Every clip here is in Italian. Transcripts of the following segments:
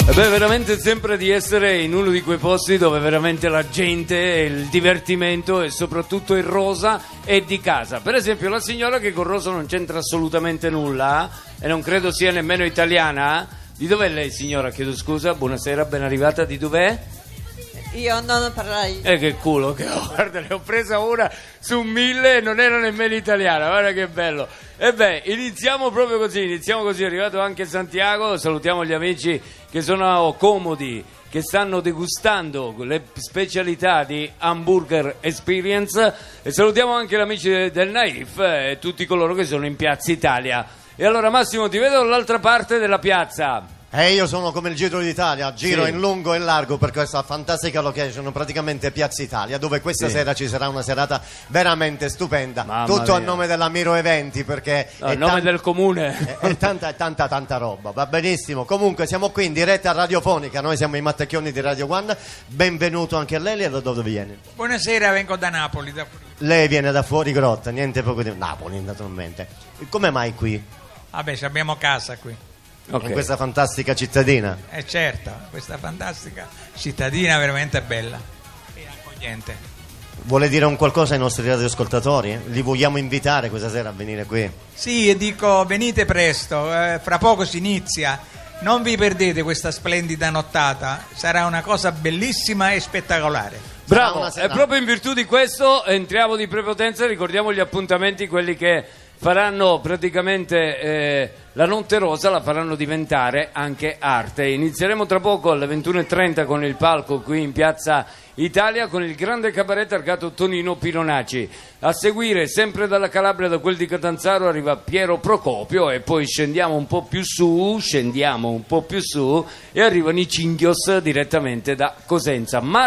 E beh, veramente sempre di essere in uno di quei posti dove veramente la gente, il divertimento e soprattutto il rosa è di casa. Per esempio la signora che con rosa non c'entra assolutamente nulla e non credo sia nemmeno italiana. Di dov'è lei, signora? Chiedo scusa, buonasera, ben arrivata, di dov'è? Io non parlai. Che culo che ho, guarda, ne ho presa una su 1000 e non era nemmeno italiana, guarda che bello. E beh, iniziamo proprio così, è arrivato anche Santiago, salutiamo gli amici che sono comodi, che stanno degustando le specialità di Hamburger Experience e salutiamo anche gli amici del Naif e tutti coloro che sono in Piazza Italia. E allora Massimo, ti vedo dall'altra parte della piazza. Io sono come il Giro d'Italia, giro Sì. in lungo e in largo per questa fantastica location, praticamente Piazza Italia, dove questa sera ci sarà una serata veramente stupenda. Mamma Tutto mia. a nome della Miro Eventi, perché No, a nome del comune. è tanta roba, va benissimo. Comunque siamo qui in diretta radiofonica, noi siamo i Mattacchioni di Radio One. Benvenuto anche a lei, e da dove viene? Buonasera, vengo da Napoli. Lei viene da fuori grotta, niente poco di Napoli naturalmente. Come mai qui? Vabbè, abbiamo casa qui. Ok. In questa fantastica cittadina? Certo, questa fantastica cittadina veramente bella e accogliente. Vuole dire un qualcosa ai nostri radioascoltatori? Li vogliamo invitare questa sera a venire qui? Sì, e dico venite presto, fra poco si inizia. Non vi perdete questa splendida nottata, sarà una cosa bellissima e spettacolare. Bravo, e proprio in virtù di questo entriamo di prepotenza, ricordiamo gli appuntamenti, quelli che faranno praticamente la notte rosa, la faranno diventare anche arte. Inizieremo tra poco alle 21:30 con il palco qui in Piazza Italia con il grande cabaret targato Tonino Pironaci. A seguire, sempre dalla Calabria, da quel di Catanzaro, arriva Piero Procopio e poi scendiamo un po' più su e arrivano i Cinghios direttamente da Cosenza. Ma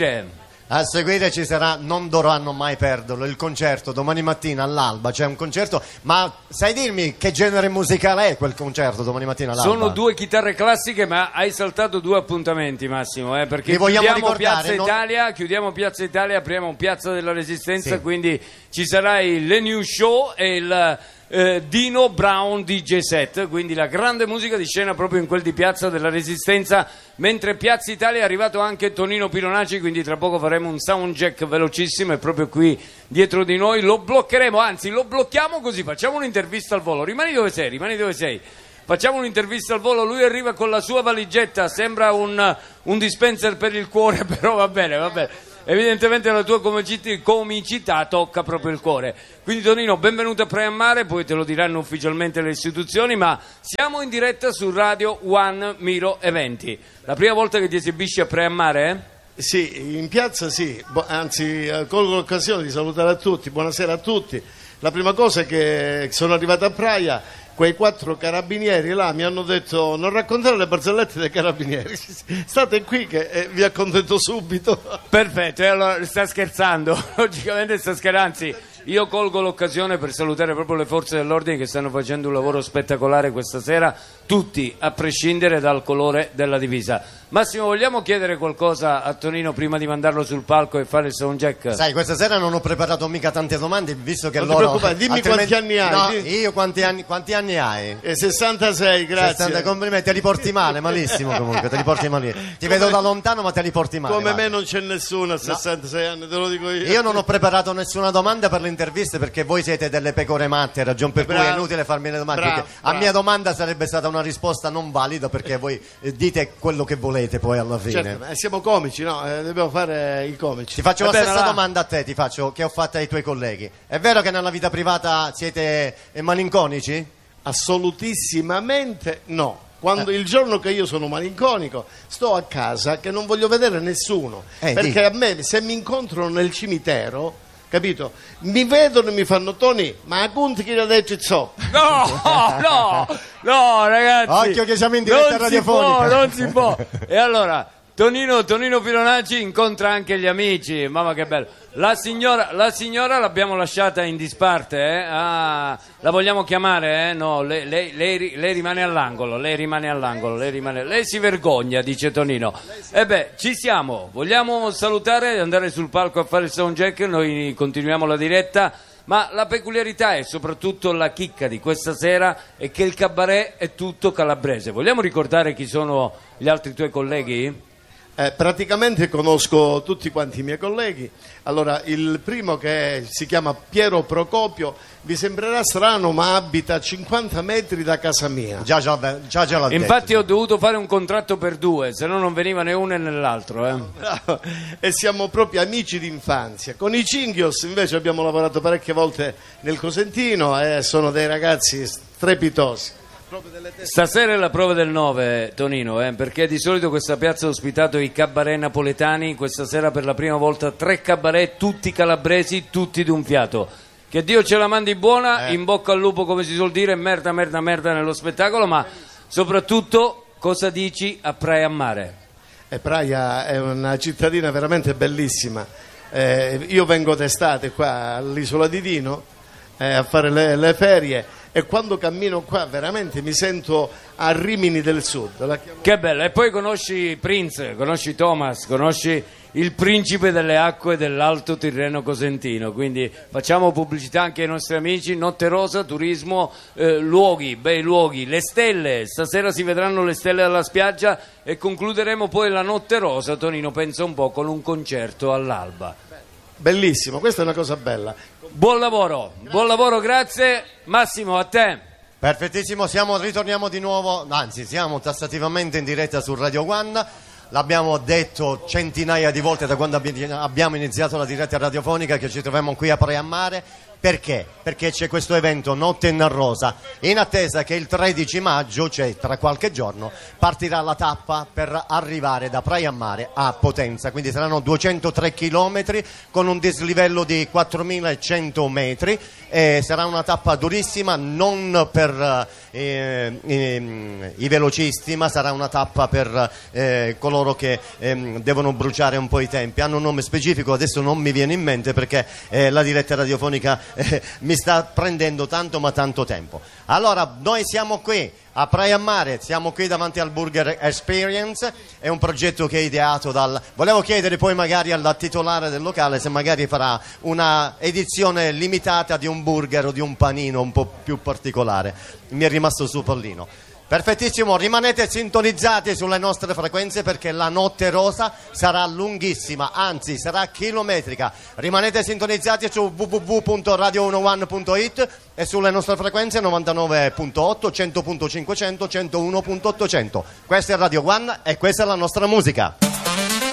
A seguire ci sarà, non dovranno mai perderlo, il concerto domani mattina all'alba. C'è un concerto, ma sai dirmi che genere musicale è quel concerto domani mattina all'alba? sono 2 chitarre classiche, ma hai saltato 2 appuntamenti, Massimo, perché Li vogliamo chiudiamo ricordare, chiudiamo Piazza Italia, apriamo Piazza della Resistenza, Sì. quindi ci sarà il Le New Show e il Dino Brown DJ set, quindi la grande musica di scena proprio in quel di Piazza della Resistenza, mentre Piazza Italia è arrivato anche Tonino Pironaci, quindi tra poco faremo un soundcheck velocissimo e proprio qui dietro di noi lo bloccheremo, anzi lo blocchiamo così facciamo un'intervista al volo. Rimani dove sei. Facciamo un'intervista al volo, lui arriva con la sua valigetta, sembra un dispenser per il cuore, però va bene. Evidentemente la tua comicità tocca proprio il cuore. Quindi Tonino, benvenuto a Preammare, poi te lo diranno ufficialmente le istituzioni, ma siamo in diretta su Radio One Miro Eventi. La prima volta che ti esibisci a Preammare? Sì, in piazza sì, anzi colgo l'occasione di salutare a tutti, buonasera a tutti. La prima cosa è che sono arrivato a Praia, quei 4 carabinieri là mi hanno detto non raccontare le barzellette dei carabinieri, state qui che vi accontento subito. Perfetto, e allora sta scherzando, logicamente sta scherzando, anzi io colgo l'occasione per salutare proprio le forze dell'ordine che stanno facendo un lavoro spettacolare questa sera, tutti a prescindere dal colore della divisa. Massimo, vogliamo chiedere qualcosa a Tonino prima di mandarlo sul palco e fare il soundcheck? Sai, questa sera non ho preparato mica tante domande, visto che Non ti loro... preoccupare, dimmi altrimenti- quanti anni hai. No, io quanti anni hai? 66, grazie. 60, complimenti, te li porti male, malissimo comunque, te li porti male. Ti vedo da lontano ma te li porti male. Come guarda. me non c'è nessuno a 66 anni, te lo dico io. Io non ho preparato nessuna domanda per le interviste perché voi siete delle pecore matte, ragion per cui Bravo. è inutile farmi le domande. Bravo, perché bravo. A mia domanda sarebbe stata una risposta non valida perché voi dite quello che volete poi alla fine. Certo, siamo comici, no? Dobbiamo fare i comici. Ti faccio la Bene, stessa là. domanda a te, che ho fatto ai tuoi colleghi. È vero che nella vita privata siete malinconici? Assolutissimamente no. Quando il giorno che io sono malinconico sto a casa che non voglio vedere nessuno, perché a me se mi incontrano nel cimitero, capito, mi vedono e mi fanno Tony, ma a conti che la detto so. No, ragazzi, Occhio che siamo in diretta radiofonica. non si può. E allora Tonino Pironaci incontra anche gli amici, mamma che bello. La signora l'abbiamo lasciata in disparte, la vogliamo chiamare? No, lei rimane all'angolo, lei si vergogna, dice Tonino. E beh, ci siamo, vogliamo salutare e andare sul palco a fare il soundcheck, noi continuiamo la diretta. ma la peculiarità e soprattutto la chicca di questa sera è che il cabaret è tutto calabrese. Vogliamo ricordare chi sono gli altri tuoi colleghi? Praticamente conosco tutti quanti i miei colleghi. Allora, il primo, che si chiama Piero Procopio, vi sembrerà strano, ma abita a 50 metri da casa mia. Già l'ha Infatti detto. ho dovuto fare un contratto per due, se no non veniva né uno né l'altro. Bravo. E siamo proprio amici d'infanzia. Con i Cinghios invece abbiamo lavorato parecchie volte nel Cosentino e sono dei ragazzi strepitosi. Stasera è la prova del 9, Tonino, perché di solito questa piazza ha ospitato i cabaret napoletani. Questa sera per la prima volta 3 cabaret, tutti calabresi, tutti d'un fiato. Che Dio ce la mandi buona, in bocca al lupo, come si suol dire, merda nello spettacolo, ma soprattutto cosa dici a Praia a Mare? Praia è una cittadina veramente bellissima. Io vengo d'estate qua all'isola di Dino a fare le ferie, e quando cammino qua veramente mi sento a Rimini del Sud. Che bello, e poi conosci Prince, conosci Thomas, conosci il principe delle acque dell'Alto Tirreno Cosentino, quindi facciamo pubblicità anche ai nostri amici. Notte Rosa, turismo, luoghi, bei luoghi, le stelle, stasera si vedranno le stelle dalla spiaggia e concluderemo poi la Notte Rosa, Tonino, pensa un po', con un concerto all'alba. Bellissimo, questa è una cosa bella. Buon lavoro, grazie. Massimo, a te. Perfettissimo, ritorniamo di nuovo, anzi siamo tassativamente in diretta su Radio One. L'abbiamo detto centinaia di volte da quando abbiamo iniziato la diretta radiofonica che ci troviamo qui a Praia a Mare. Perché? Perché c'è questo evento Notte in Rosa, in attesa che il 13 maggio, cioè tra qualche giorno, partirà la tappa per arrivare da Praia a Mare a Potenza, quindi saranno 203 chilometri con un dislivello di 4.100 metri, e sarà una tappa durissima, non per i velocisti, ma sarà una tappa per coloro che devono bruciare un po' i tempi. Hanno un nome specifico, adesso non mi viene in mente perché la diretta radiofonica mi sta prendendo tanto ma tanto tempo. Allora, noi siamo qui a Praia a Mare, siamo qui davanti al Burger Experience, è un progetto che è ideato volevo chiedere poi magari alla titolare del locale se magari farà una edizione limitata di un burger o di un panino un po' più particolare, mi è rimasto su pallino. Perfettissimo, rimanete sintonizzati sulle nostre frequenze perché la Notte Rosa sarà lunghissima, anzi sarà chilometrica. Rimanete sintonizzati su www.radio11.it e sulle nostre frequenze 99.8, 100.500, 101.800. Questa è Radio One e questa è la nostra musica.